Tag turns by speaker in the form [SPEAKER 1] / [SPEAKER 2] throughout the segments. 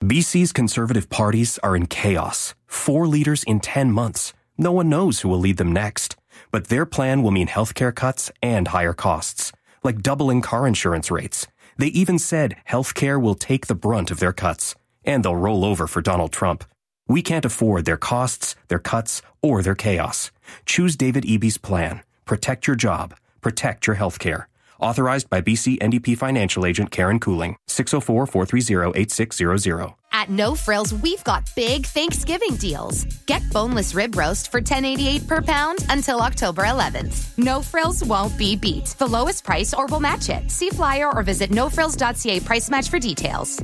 [SPEAKER 1] BC's Conservative parties are in chaos. 4 leaders in 10 months. No one knows who will lead them next. But their plan will mean healthcare cuts and higher costs, like doubling car insurance rates. They even said healthcare will take the brunt of their cuts, and they'll roll over for Donald Trump. We can't afford their costs, their cuts, or their chaos. Choose David Eby's plan. Protect your job. Protect your healthcare. Authorized by BC NDP financial agent Karen Cooling. 604-430-8600.
[SPEAKER 2] At No Frills, we've got big Thanksgiving deals. Get boneless rib roast for $10.88 per pound until October 11th. No Frills won't be beat. The lowest price or we'll match it. See flyer or visit nofrills.ca price match for details.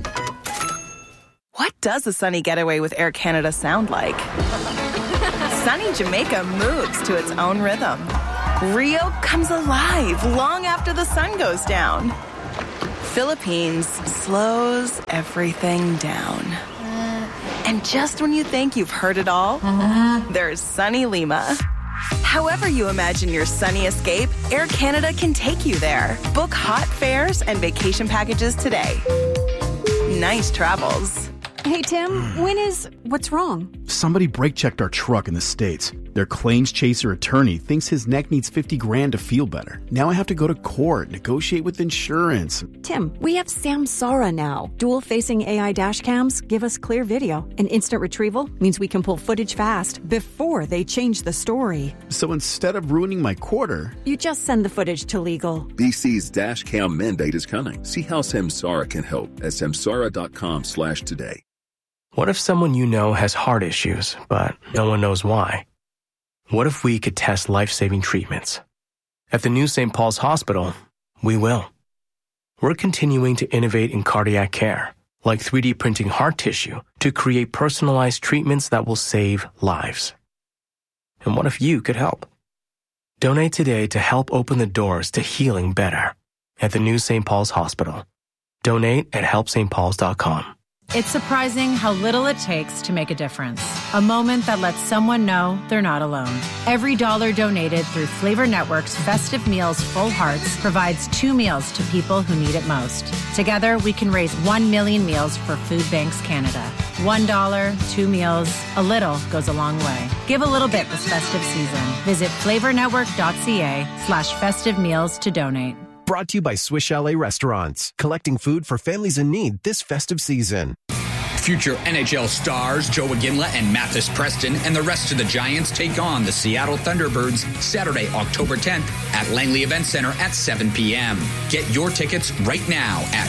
[SPEAKER 3] What does a sunny getaway with Air Canada sound like? Sunny Jamaica moves to its own rhythm. Rio comes alive long after the sun goes down. Philippines slows everything down. And just when you think you've heard it all, there's sunny Lima. However you imagine your sunny escape, Air Canada can take you there. Book hot fares and vacation packages today. Nice travels.
[SPEAKER 4] Hey, Tim, what's wrong?
[SPEAKER 5] Somebody brake-checked our truck in the States. Their claims chaser attorney thinks his neck needs $50,000 to feel better. Now I have to go to court, negotiate with insurance.
[SPEAKER 4] Tim, we have Samsara now. Dual-facing AI dash cams give us clear video. And instant retrieval means we can pull footage fast before they change the story.
[SPEAKER 5] So instead of ruining my quarter,
[SPEAKER 4] you just send the footage to legal.
[SPEAKER 6] BC's dash cam mandate is coming. See how Samsara can help at samsara.com/today.
[SPEAKER 7] What if someone you know has heart issues, but no one knows why? What if we could test life-saving treatments? At the new St. Paul's Hospital, we will. We're continuing to innovate in cardiac care, like 3D printing heart tissue to create personalized treatments that will save lives. And what if you could help? Donate today to help open the doors to healing better at the new St. Paul's Hospital. Donate at helpstpauls.com.
[SPEAKER 8] It's surprising how little it takes to make a difference. A moment that lets someone know they're not alone. Every dollar donated through Flavor Network's Festive Meals Full Hearts provides 2 meals to people who need it most. Together, we can raise 1 million meals for Food Banks Canada. $1, 2 meals, a little goes a long way. Give a little bit this festive season. Visit flavornetwork.ca/festive meals to donate.
[SPEAKER 9] Brought to you by Swiss Chalet Restaurants, collecting food for families in need this festive season.
[SPEAKER 10] Future NHL stars Joe Iginla and Mathis Preston and the rest of the Giants take on the Seattle Thunderbirds Saturday, October 10th at Langley Event Center at 7 p.m. Get your tickets right now at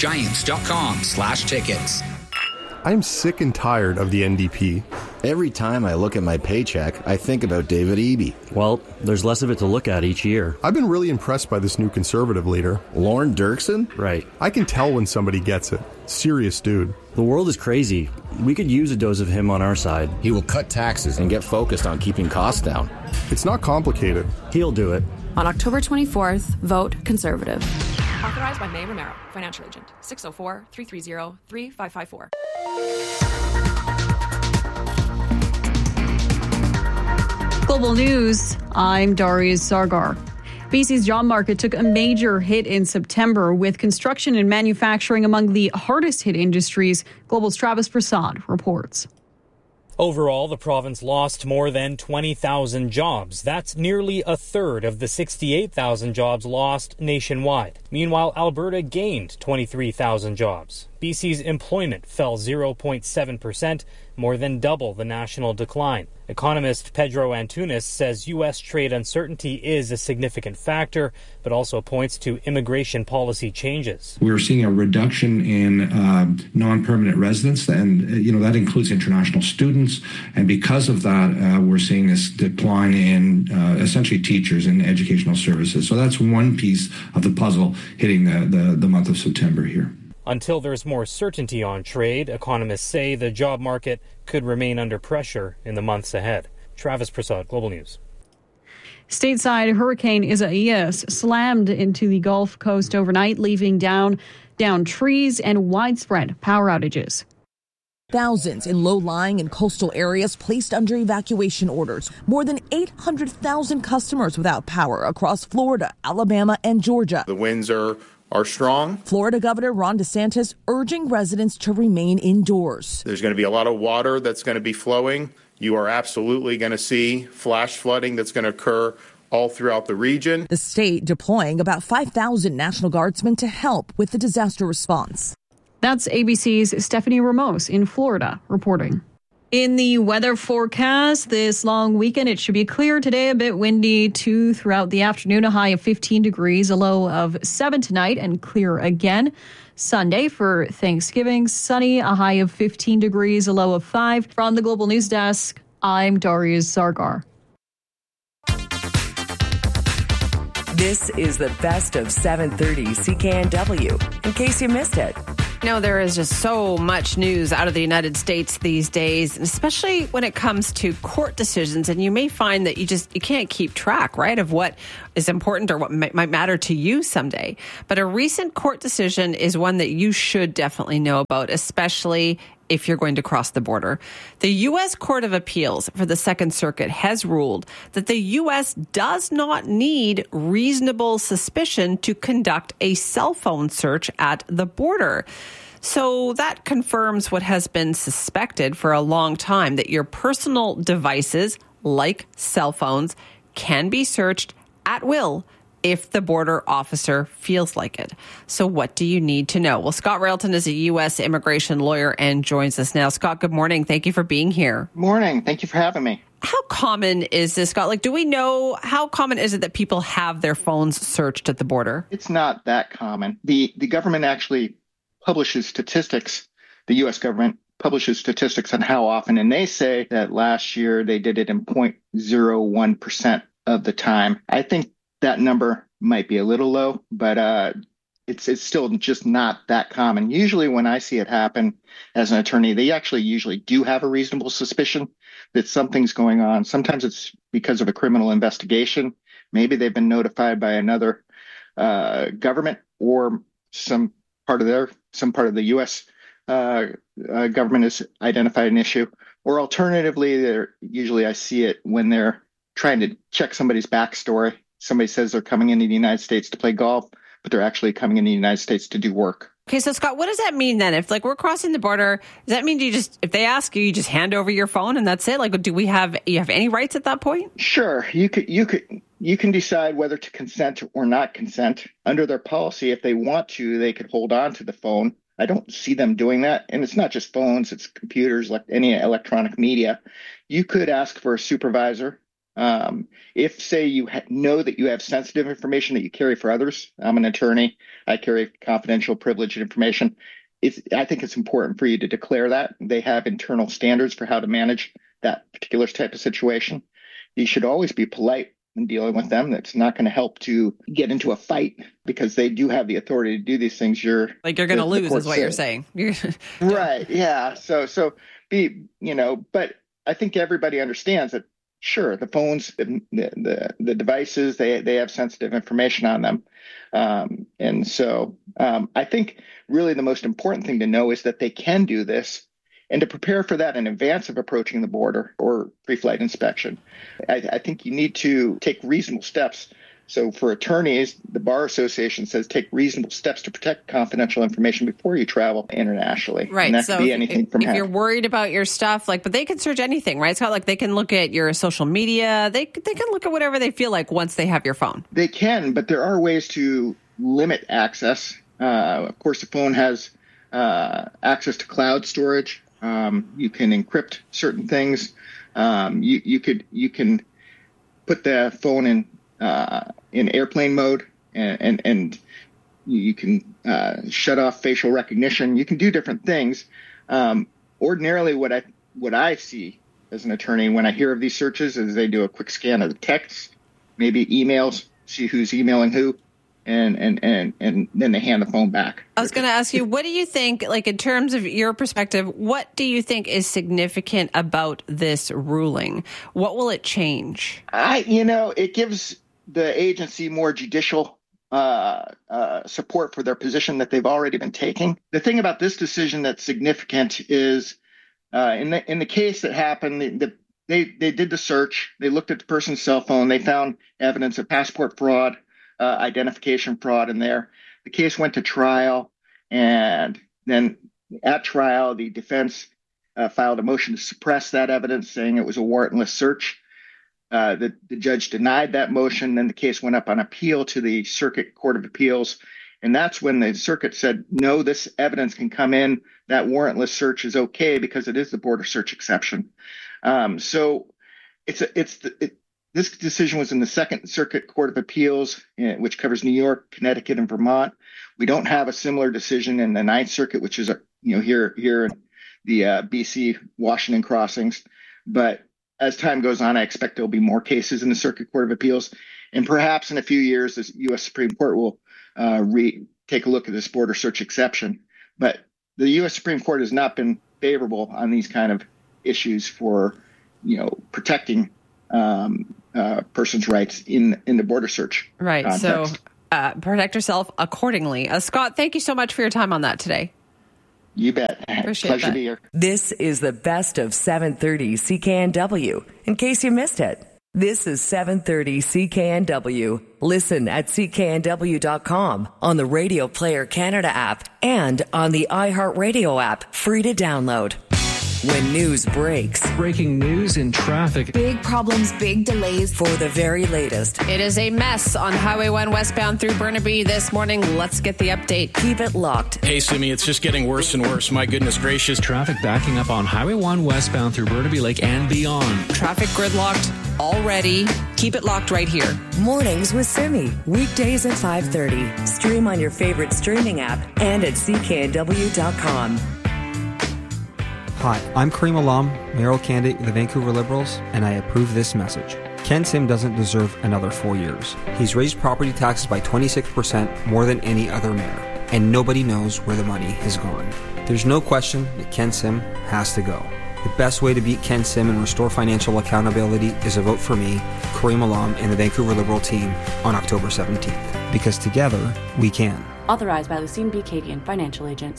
[SPEAKER 10] vancouvergiants.com/tickets.
[SPEAKER 11] I'm sick and tired of the NDP.
[SPEAKER 12] Every time I look at my paycheck, I think about David Eby.
[SPEAKER 13] Well, there's less of it to look at each year.
[SPEAKER 11] I've been really impressed by this new Conservative leader.
[SPEAKER 12] Lorne Dirksen?
[SPEAKER 13] Right.
[SPEAKER 11] I can tell when somebody gets it. Serious dude.
[SPEAKER 13] The world is crazy. We could use a dose of him on our side.
[SPEAKER 12] He will cut taxes and get focused on keeping costs down.
[SPEAKER 11] It's not complicated.
[SPEAKER 13] He'll do it.
[SPEAKER 14] On October 24th, vote Conservative.
[SPEAKER 15] Authorized by May Romero, financial agent. 604-330-3554.
[SPEAKER 16] Global News, I'm Darius Sargar. BC's job market took a major hit in September, with construction and manufacturing among the hardest hit industries. Global's Travis Prasad reports.
[SPEAKER 17] Overall, the province lost more than 20,000 jobs. That's nearly a third of the 68,000 jobs lost nationwide. Meanwhile, Alberta gained 23,000 jobs. BC's employment fell 0.7%, more than double the national decline. Economist Pedro Antunes says U.S. trade uncertainty is a significant factor, but also points to immigration policy changes.
[SPEAKER 18] We're seeing a reduction in non-permanent residents, and that includes international students. And because of that, we're seeing this decline in essentially teachers and educational services. So that's one piece of the puzzle hitting the month of September here.
[SPEAKER 17] Until there's more certainty on trade, economists say the job market could remain under pressure in the months ahead. Travis Prasad, Global News.
[SPEAKER 16] Stateside, Hurricane Isaias slammed into the Gulf Coast overnight, leaving down trees and widespread power outages.
[SPEAKER 19] Thousands in low-lying and coastal areas placed under evacuation orders. More than 800,000 customers without power across Florida, Alabama, and Georgia.
[SPEAKER 20] The winds are are strong.
[SPEAKER 19] Florida Governor Ron DeSantis urging residents to remain indoors.
[SPEAKER 20] There's going to be a lot of water that's going to be flowing. You are absolutely going to see flash flooding that's going to occur all throughout the region.
[SPEAKER 19] The state deploying about 5,000 National Guardsmen to help with the disaster response.
[SPEAKER 16] That's ABC's Stephanie Ramos in Florida reporting. In the weather forecast this long weekend, it should be clear today, a bit windy too throughout the afternoon, a high of 15 degrees, a low of 7 tonight, and clear again. Sunday for Thanksgiving, sunny, a high of 15 degrees, a low of 5. From the Global News Desk, I'm Darius Zargar.
[SPEAKER 21] This is the best of 7:30 CKNW, in case you missed it.
[SPEAKER 22] There is just so much news out of the United States these days, especially when it comes to court decisions. And you may find that you can't keep track, right, of what is important or what might matter to you someday. But a recent court decision is one that you should definitely know about, especially if you're going to cross the border. The U.S. Court of Appeals for the Second Circuit has ruled that the U.S. does not need reasonable suspicion to conduct a cell phone search at the border. So that confirms what has been suspected for a long time, that your personal devices, like cell phones, can be searched at will if the border officer feels like it. So what do you need to know? Well, Scott Railton is a U.S. immigration lawyer and joins us now. Scott, good morning. Thank you for being here.
[SPEAKER 23] Morning. Thank you for having me.
[SPEAKER 22] How common is this, Scott? Do we know, how common is it that people have their phones searched at the border?
[SPEAKER 23] It's not that common. The government actually publishes statistics. The U.S. government publishes statistics on how often, and they say that last year they did it in 0.01% of the time. I think that number might be a little low, but it's still just not that common. Usually when I see it happen as an attorney, they actually usually do have a reasonable suspicion that something's going on. Sometimes it's because of a criminal investigation. Maybe they've been notified by another government, or some part of the U.S. Government has identified an issue. Or alternatively, usually I see it when they're trying to check somebody's backstory. Somebody says they're coming into the United States to play golf, but they're actually coming into the United States to do work.
[SPEAKER 22] Okay, so Scott, what does that mean then? If we're crossing the border, does that mean if they ask you, you just hand over your phone and that's it? Do you have any rights at that point?
[SPEAKER 23] Sure, you can decide whether to consent or not consent. Under their policy, if they want to, they could hold on to the phone. I don't see them doing that, and it's not just phones; it's computers, like any electronic media. You could ask for a supervisor. If, say, you know that you have sensitive information that you carry for others. I'm an attorney. I carry confidential, privileged information. I think it's important for you to declare that. They have internal standards for how to manage that particular type of situation. You should always be polite in dealing with them. That's not going to help to get into a fight, because they do have the authority to do these things. You're
[SPEAKER 22] going to lose is what you're saying.
[SPEAKER 23] Right. Yeah. So but I think everybody understands that. Sure, the phones, the devices, they have sensitive information on them. And so I think really the most important thing to know is that they can do this, and to prepare for that in advance of approaching the border or pre-flight inspection. I think you need to take reasonable steps. So for attorneys, the Bar Association says take reasonable steps to protect confidential information before you travel internationally.
[SPEAKER 22] Right.
[SPEAKER 23] And that could be anything from
[SPEAKER 22] if you're worried about your stuff, but they can search anything, right? It's not like they can look at your social media. They can look at whatever they feel like once they have your phone.
[SPEAKER 23] They can, but there are ways to limit access. Of course, the phone has access to cloud storage. You can encrypt certain things. You can put the phone in airplane mode, and you can shut off facial recognition. You can do different things. Ordinarily, what I see as an attorney when I hear of these searches is they do a quick scan of the texts, maybe emails, see who's emailing who, and then they hand the phone back.
[SPEAKER 22] I was going to ask you, what do you think, in terms of your perspective, what do you think is significant about this ruling? What will it change?
[SPEAKER 23] It gives the agency more judicial support for their position that they've already been taking. The thing about this decision that's significant is in the case that happened, they did the search. They looked at the person's cell phone. They found evidence of passport fraud, identification fraud in there. the case went to trial, and then at trial, the defense filed a motion to suppress that evidence, saying it was a warrantless search. The judge denied that motion. Then the case went up on appeal to the Circuit Court of Appeals. And that's when the circuit said, no, this evidence can come in. That warrantless search is okay because it is the border search exception. So this decision was in the Second Circuit Court of Appeals, which covers New York, Connecticut, and Vermont. We don't have a similar decision in the Ninth Circuit, which is here in the BC Washington crossings. But as time goes on, I expect there'll be more cases in the Circuit Court of Appeals, and perhaps in a few years, the U.S. Supreme Court will take a look at this border search exception. But the U.S. Supreme Court has not been favorable on these kind of issues for, protecting persons' rights in the border search
[SPEAKER 22] right
[SPEAKER 23] context.
[SPEAKER 22] So protect yourself accordingly. Scott, thank you so much for your time on that today.
[SPEAKER 23] You bet.
[SPEAKER 22] Appreciate
[SPEAKER 23] Pleasure
[SPEAKER 22] that.
[SPEAKER 23] to be here.
[SPEAKER 21] This is the best of 730 CKNW, in case you missed it. This is 730 CKNW. Listen at cknw.com, on the Radio Player Canada app, and on the iHeartRadio app, free to download. When news breaks.
[SPEAKER 1] Breaking news in traffic.
[SPEAKER 2] Big problems, big delays.
[SPEAKER 21] For the very latest.
[SPEAKER 22] It is a mess on Highway 1 westbound through Burnaby this morning. Let's get the update.
[SPEAKER 21] Keep it locked.
[SPEAKER 3] Hey, Simi, it's just getting worse and worse. My goodness gracious.
[SPEAKER 1] Traffic backing up on Highway 1 westbound through Burnaby Lake and beyond.
[SPEAKER 22] Traffic gridlocked already. Keep it locked right here.
[SPEAKER 21] Mornings with Simi. Weekdays at 5:30. Stream on your favorite streaming app and at cknw.com.
[SPEAKER 24] Hi, I'm Kareem Alam, mayoral candidate of the Vancouver Liberals, and I approve this message. Ken Sim doesn't deserve another 4 years. He's raised property taxes by 26% more than any other mayor, and nobody knows where the money has gone. There's no question that Ken Sim has to go. The best way to beat Ken Sim and restore financial accountability is to vote for me, Kareem Alam, and the Vancouver Liberal team on October 17th. Because together, we can.
[SPEAKER 14] Authorized by Lucine B. Cadian, Financial Agent,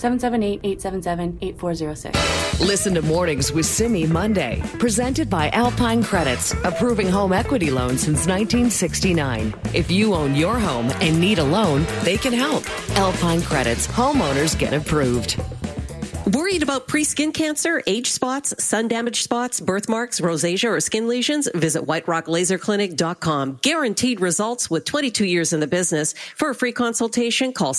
[SPEAKER 14] 778-877-8406.
[SPEAKER 21] Listen to Mornings with Simi Monday. Presented by Alpine Credits, approving home equity loans since 1969. If you own your home and need a loan, they can help. Alpine Credits, homeowners get approved.
[SPEAKER 25] Worried about pre-skin cancer, age spots, sun-damaged spots, birthmarks, rosacea, or skin lesions? Visit whiterocklaserclinic.com. Guaranteed results with 22 years in the business. For a free consultation, call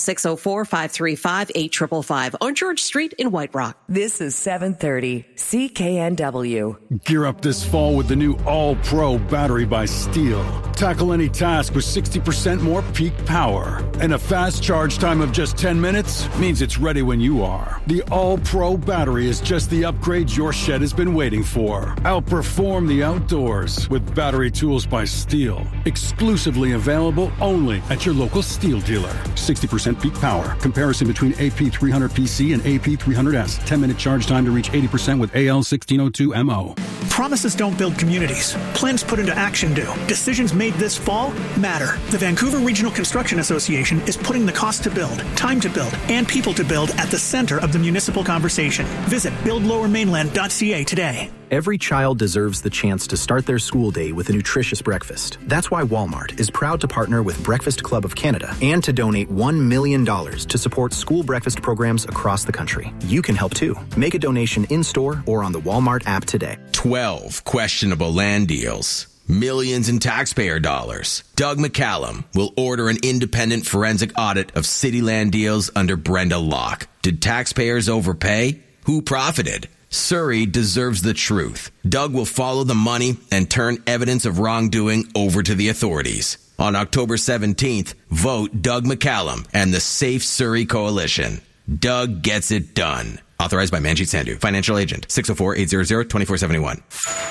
[SPEAKER 25] 604-535-8555 on George Street in White Rock.
[SPEAKER 21] This is 730 CKNW.
[SPEAKER 26] Gear up this fall with the new All-Pro battery by Steel. Tackle any task with 60% more peak power. And a fast charge time of just 10 minutes means it's ready when you are. The All-Pro battery is just the upgrade your shed has been waiting for. Outperform the outdoors with battery tools by Steel. Exclusively available only at your local Steel dealer. 60% peak power. Comparison between AP300PC and AP300S. 10-minute charge time to reach 80% with AL1602MO.
[SPEAKER 27] Promises don't build communities. Plans put into action do. Decisions made this fall matter. The Vancouver Regional Construction Association is putting the cost to build, time to build, and people to build at the center of the municipal conversation. Visit buildlowermainland.ca today.
[SPEAKER 5] Every child deserves the chance to start their school day with a nutritious breakfast. That's why Walmart is proud to partner with Breakfast Club of Canada and to donate $1 million to support school breakfast programs across the country. You can help too. Make a donation in-store or on the Walmart app today.
[SPEAKER 28] 12 questionable land deals. Millions in taxpayer dollars. Doug McCallum will order an independent forensic audit of city land deals under Brenda Locke. Did taxpayers overpay? Who profited? Surrey deserves the truth. Doug will follow the money and turn evidence of wrongdoing over to the authorities. On October 17th, vote Doug McCallum and the Safe Surrey Coalition. Doug gets it done. Authorized by Manjit Sandhu, Financial Agent, 604-800-2471.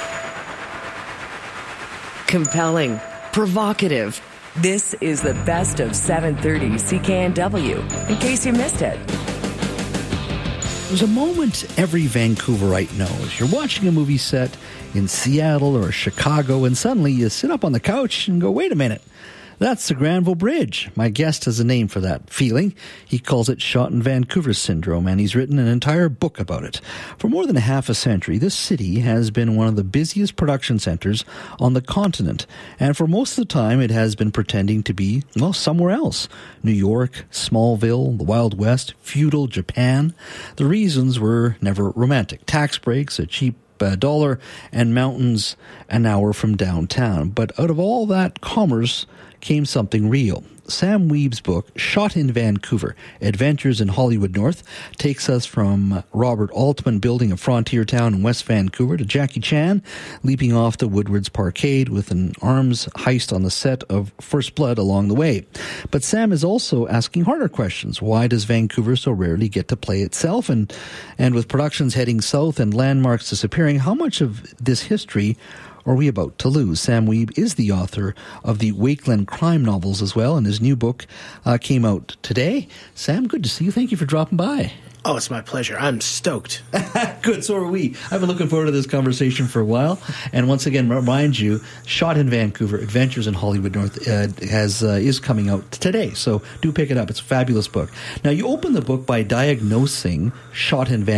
[SPEAKER 21] Compelling, provocative. This is the best of 730 CKNW, in case you missed it.
[SPEAKER 29] There's a moment every Vancouverite knows. You're watching a movie set in Seattle or Chicago, and suddenly you sit up on the couch and go, wait a minute. That's the Granville Bridge. My guest has a name for that feeling. He calls it Shot in Vancouver syndrome, and he's written an entire book about it. For more than half a century, this city has been one of the busiest production centers on the continent, and for most of the time it has been pretending to be, well, somewhere else. New York, Smallville, the Wild West, feudal Japan. The reasons were never romantic. Tax breaks, a cheap dollar, and mountains an hour from downtown. But out of all that commerce came something real. Sam Weeb's book, Shot in Vancouver, Adventures in Hollywood North, takes us from Robert Altman building a frontier town in West Vancouver to Jackie Chan leaping off the Woodward's Parkade with an arms heist on the set of First Blood along the way. But Sam is also asking harder questions. Why does Vancouver so rarely get to play itself? And with productions heading south and landmarks disappearing, how much of this history are we about to lose? Sam Weeb is the author of the Wakeland crime novels as well, and his new book came out today. Sam, good to see you. Thank you for dropping by.
[SPEAKER 4] Oh, it's my pleasure. I'm stoked.
[SPEAKER 29] Good, so are we. I've been looking forward to this conversation for a while. And once again, remind you, Shot in Vancouver, Adventures in Hollywood North is coming out today. So do pick it up. It's a fabulous book. Now, you open the book by diagnosing Shot in Vancouver